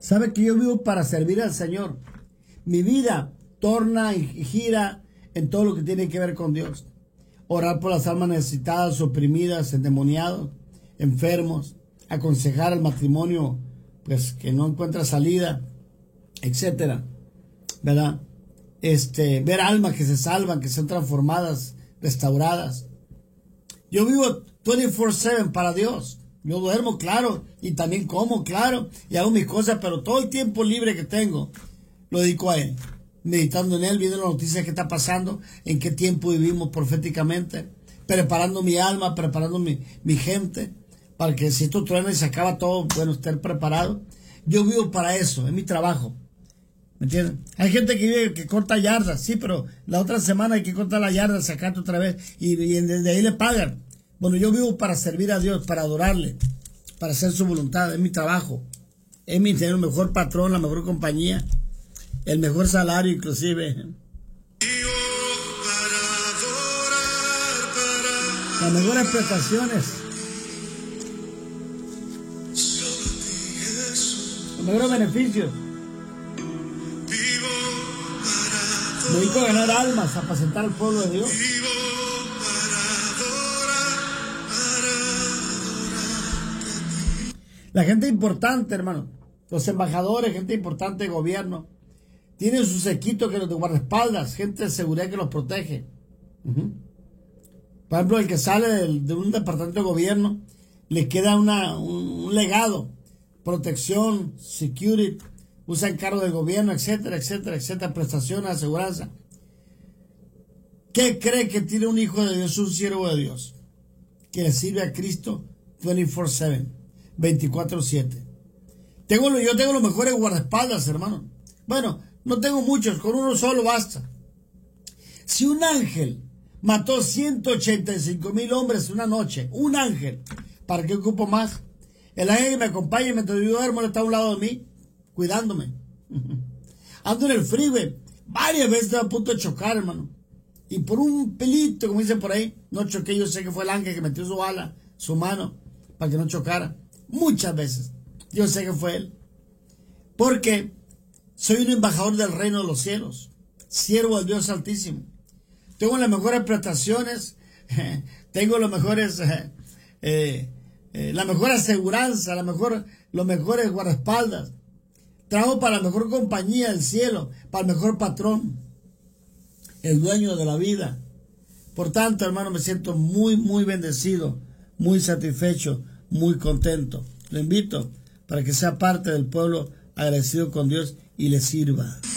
Sabe que yo vivo para servir al Señor. Mi vida torna y gira en todo lo que tiene que ver con Dios. Orar por las almas necesitadas, oprimidas, endemoniados, enfermos, aconsejar al matrimonio pues que no encuentra salida, etcétera, ¿verdad? Ver almas que se salvan, que son transformadas, restauradas. Yo vivo 24/7 para Dios. Yo duermo, claro, y también como, claro, y hago mis cosas, pero todo el tiempo libre que tengo lo dedico a Él, meditando en Él, viendo las noticias que está pasando, en qué tiempo vivimos proféticamente, preparando mi alma, preparando mi gente, para que si esto truena y se acaba todo, bueno, estar preparado. Yo vivo para eso, es mi trabajo. ¿Me entienden? Hay gente que vive, que corta yardas, sí, pero la otra semana hay que cortar la yarda, sacarte otra vez, y desde ahí le pagan. Bueno, yo vivo para servir a Dios, para adorarle, para hacer su voluntad, es mi trabajo. Es mi tener el mejor patrón, la mejor compañía, el mejor salario inclusive. Las mejores prestaciones. Los mejores beneficios. Me dedico a ganar almas, a apacentar al pueblo de Dios. La gente importante, hermano, los embajadores, gente importante de gobierno, tienen su sequito que los de guardaespaldas, gente de seguridad que los protege. Por ejemplo, el que sale de un departamento de gobierno, le queda un legado, protección, security, usan cargo del gobierno, etcétera, etcétera, etcétera, prestaciones, aseguranza. ¿Qué cree que tiene un hijo de Dios, un siervo de Dios, que le sirve a Cristo 24/7, 24/7? Yo tengo los mejores guardaespaldas, hermano. Bueno, no tengo muchos, con uno solo basta. Si un ángel mató 185,000 hombres en una noche, un ángel, ¿para qué ocupo más? El ángel que me acompaña mientras yo duermo está a un lado de mí, cuidándome. Ando en el freeway, varias veces estoy a punto de chocar, hermano. Y por un pelito, como dicen por ahí, no choqué. Yo sé que fue el ángel que metió su bala, su mano, para que no chocara. Muchas veces. Yo sé que fue él. Porque soy un embajador del reino de los cielos, siervo del Dios Altísimo. Tengo las mejores prestaciones, tengo los mejores, la mejor aseguranza, los mejores guardaespaldas. Trabajo para la mejor compañía del cielo, para el mejor patrón, el dueño de la vida. Por tanto, hermano, me siento muy, muy bendecido, muy satisfecho, muy contento. Lo invito para que sea parte del pueblo agradecido con Dios y le sirva.